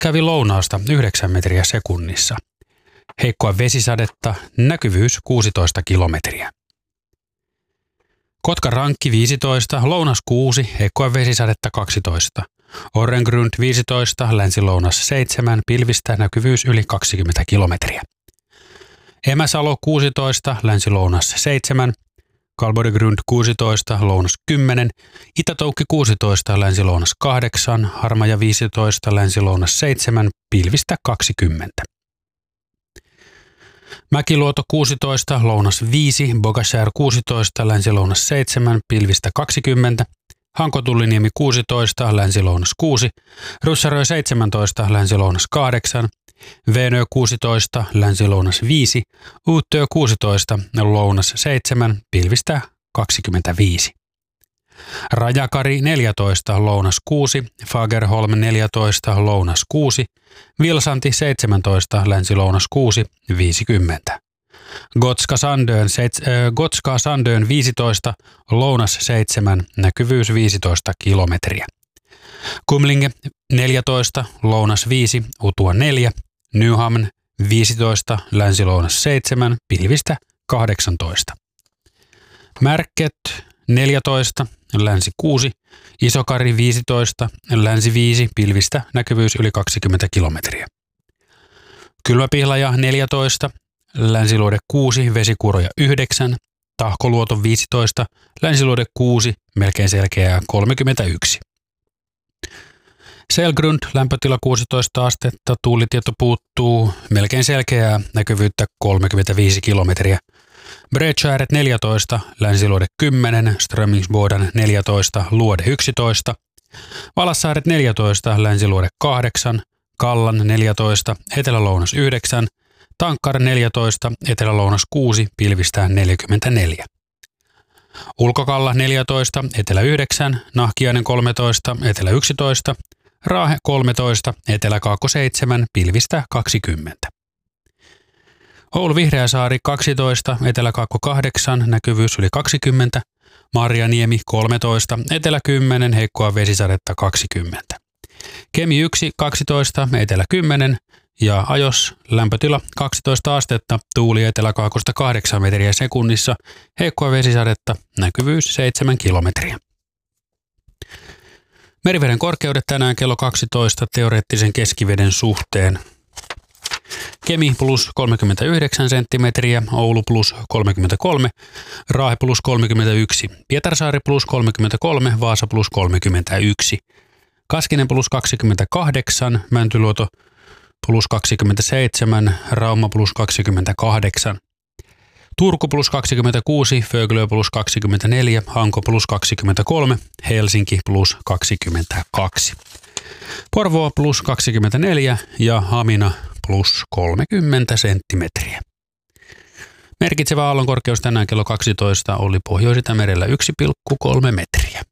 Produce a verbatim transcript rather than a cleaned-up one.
kävi lounaasta yhdeksän metriä sekunnissa. Heikkoa vesisadetta, näkyvyys kuusitoista kilometriä. Kotka-Rankki viisitoista, lounas kuusi, heikkoa vesisadetta kaksitoista. Orrengrund viisitoista, länsi-lounas seitsemän, pilvistä, näkyvyys yli kaksikymmentä kilometriä. Emäsalo kuusitoista, länsi-lounas seitsemän. Kalbodegrund kuusitoista, lounas kymmenen, Itä-Toukki kuusitoista, länsi-lounas kahdeksan, Harmaja viisitoista, länsi-lounas seitsemän, pilvistä kaksikymmentä. Mäkiluoto kuusitoista, lounas viisi, Bogashär kuusitoista, länsi-lounas seitsemän, pilvistä kaksikymmentä, Hankotulliniemi kuusitoista, länsi-lounas kuusi, Ryssärö seitsemäntoista, länsi-lounas kahdeksan, Veenö kuusitoista, länsi-lounas viisi, Uuttöö kuusitoista, lounas seitsemän, pilvistä kaksikymmentäviisi. Rajakari neljätoista, lounas kuusi, Fagerholm neljätoista, lounas kuusi, Vilsanti seitsemäntoista, länsi-lounas kuusi, viisikymmentä. Gotska Sandön, seit, äh, Gotska Sandön viisitoista, lounas seitsemän, näkyvyys viisitoista kilometriä. Kumlinge neljätoista, lounas viisi, Utua neljä, Nyhamn viisitoista, länsi-lounas seitsemän, pilvistä kahdeksantoista. Märket neljätoista, länsi kuusi, Isokari viisitoista, länsi viisi, pilvistä, näkyvyys yli kaksikymmentä kilometriä. Kylmäpihlaja neljätoista, länsiluode kuusi, vesikuuroja yhdeksän, Tahkoluoto viisitoista, länsiluode kuusi, melkein selkeää kolmekymmentäyksi. Selgrund, lämpötila kuusitoista astetta, tuulitieto puuttuu, melkein selkeää, näkyvyyttä kolmekymmentäviisi kilometriä. Bredskärret neljätoista, länsiluode kymmenen, Strömingsboden neljätoista, luode yksitoista. Valassaaret neljätoista, länsiluode kahdeksan, Kallan neljätoista, etelä-lounas yhdeksän, Tankkar neljätoista, etelä-lounas kuusi, pilvistään neljäkymmentäneljä. Ulkokalla neljätoista, etelä yhdeksän, Nahkiainen kolmetoista, etelä yksitoista, Raahe kolmetoista, etelä-kaakko seitsemän, pilvistä kaksikymmentä. Oulu Vihreäsaari kaksitoista, etelä-kaakko kahdeksan, näkyvyys yli kaksikymmentä, Marjaniemi kolmetoista, etelä kymmenen, heikkoa vesisadetta kaksikymmentä. Kemi yksi, kaksitoista, etelä kymmenen ja Ajos, lämpötila kaksitoista astetta, tuuli etelä-kaakosta kahdeksan metriä sekunnissa, heikkoa vesisadetta, näkyvyys seitsemän kilometriä. Meriveden korkeudet tänään kello kaksitoista teoreettisen keskiveden suhteen. Kemi plus kolmekymmentäyhdeksän senttimetriä, Oulu plus kolmekymmentäkolme, Raahe plus kolmekymmentäyksi, Pietarsaari plus kolmekymmentäkolme, Vaasa plus kolmekymmentäyksi, Kaskinen plus kaksikymmentäkahdeksan, Mäntyluoto plus kaksikymmentäseitsemän, Rauma plus kaksikymmentäkahdeksan, Turku plus kaksikymmentäkuusi, Föglö plus kaksikymmentäneljä, Hanko plus kaksikymmentäkolme, Helsinki plus kaksikymmentäkaksi. Porvoo plus kaksikymmentäneljä ja Hamina plus kolmekymmentä senttimetriä. Merkitsevä aallonkorkeus tänään kello kaksitoista oli Pohjois-Itämerellä yksi pilkku kolme metriä.